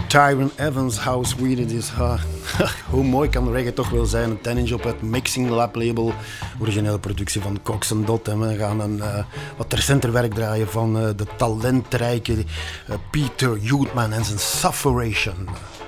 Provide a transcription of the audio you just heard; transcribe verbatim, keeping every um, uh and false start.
Tyrone Evans, How Sweet It Is. Ha. Hoe mooi kan reggae toch wel zijn? Een ten inch op het Mixing Lab label. Originele productie van Cox and Dot. En we gaan een uh, wat recenter werk draaien van uh, de talentrijke uh, Peter Youthman en zijn Sufferation.